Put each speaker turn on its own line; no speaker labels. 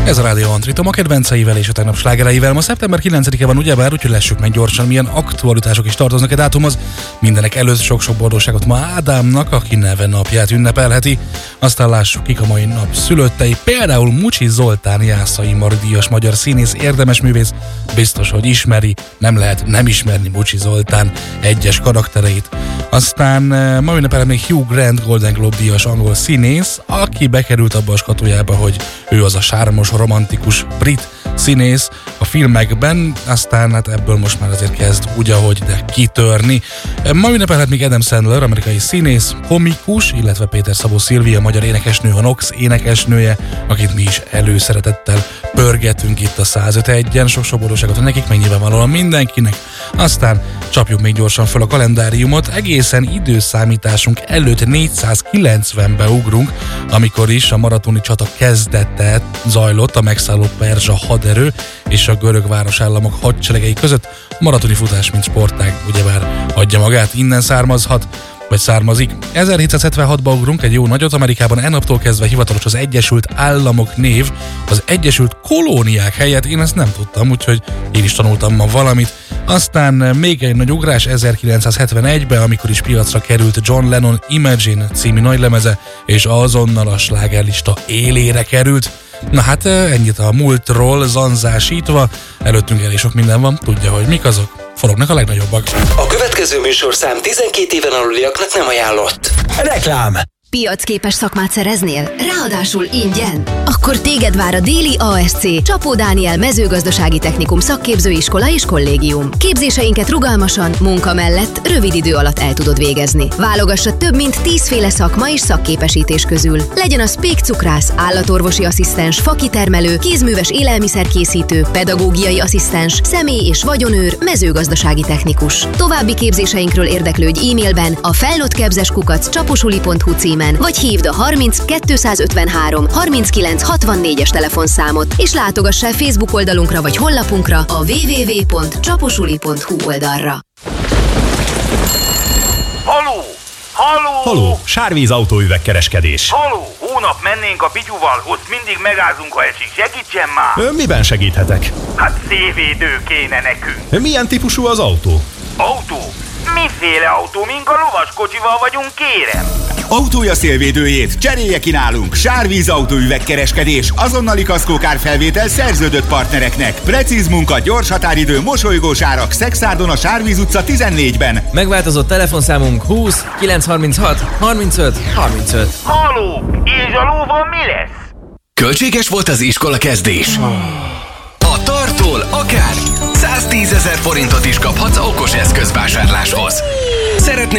Ez a Rádió Antritom a kedvenceivel és a tegnap slágereivel. Ma szeptember 9-e van ugyebár, úgyhogy lessük meg gyorsan, milyen aktualitások is tartoznak a dátumhoz. Mindenek előtt sok-sok boldogságot ma Ádámnak, aki neve napját ünnepelheti. Aztán lássuk, kik a mai nap szülöttei. Például Mucsi Zoltán, Jászai Mari díjas magyar színész, érdemes művész. Biztos, hogy ismeri, nem lehet nem ismerni Mucsi Zoltán egyes karaktereit. Aztán ma ünnepel még Hugh Grant, Golden Globe díjas angol színész, aki bekerült abba a skatujába, hogy ő az a sármos, romantikus brit színész a filmekben, aztán hát ebből most már azért kezd úgy, ahogy de kitörni. Ma ünnepelhet még Adam Sandler, amerikai színész, komikus, illetve Péter Szabó Szilvia, magyar énekesnő, a Nox énekesnője, akit mi is előszeretettel pörgetünk itt a 105.1-en. Sok boldogságot nekik, meg nyilvánvalóan mindenkinek. Aztán csapjuk még gyorsan fel a kalendáriumot, egészen időszámításunk előtt 490-be ugrunk, amikor is a maratoni csata kezdete zajlott a megszálló perzsa haderő és a görög városállamok hadseregei között. A maratoni futás, mint sportág, ugyebár adja magát, innen származhat, vagy származik. 1776-ba ugrunk egy jó nagyot, Amerikában ennaptól kezdve hivatalos az Egyesült Államok név, az Egyesült Kolóniák helyett, én ezt nem tudtam, úgyhogy én is tanultam ma valamit. Aztán még egy nagy ugrás 1971-ben, amikor is piacra került John Lennon Imagine című nagylemeze, és azonnal a slágerlista élére került. Na hát ennyit a múltról zanzásítva, előttünk elég sok minden van, tudja, hogy mik azok. Forognak a legnagyobbak.
A következő műsorszám 12 éven aluliaknak nem ajánlott. Reklám.
Piacképes szakmát szereznél? Ráadásul ingyen? Akkor téged vár a Déli ASC, Csapó Dániel mezőgazdasági technikum szakképzőiskola és kollégium. Képzéseinket rugalmasan, munka mellett rövid idő alatt el tudod végezni. Válogassa több mint 10 féle szakma és szakképesítés közül. Legyen az pékcukrász, állatorvosi asszisztens, fakitermelő, kézműves élelmiszerkészítő, pedagógiai asszisztens, személy- és vagyonőr, mezőgazdasági technikus. További képzéseinkről érdeklődj e-mailben a felnőtttkepzeskukac.csaposuli.hu címen, vagy hívd a 30 253 39 64-es telefonszámot, és látogass el Facebook oldalunkra vagy honlapunkra a www.csaposuli.hu oldalra.
Haló! Haló!
Haló! Sárvíz autóüvegkereskedés.
Haló! Hónap mennénk a Pityuval, ott mindig megázunk, ha esik. Segítsen már!
Miben segíthetek?
Hát szélvédő kéne nekünk.
Milyen típusú az autó?
Autó? Miféle autó? Mink a lovaskocsival vagyunk, kérem?
Autója szélvédőjét cserélje ki nálunk. Sárvíz autóüvegkereskedés, azonnali kaszkókárfelvétel szerződött partnereknek. Precíz munka, gyors határidő, mosolygós árak. Szexárdon a Sárvíz utca 14-ben.
Megváltozott telefonszámunk 20 936 35 35.
Haló! És a lóval mi lesz?
Költséges volt az iskola kezdés? A Tartól akár 110 000 forintot is kaphatsz okos eszközvásárláshoz. Szeretnél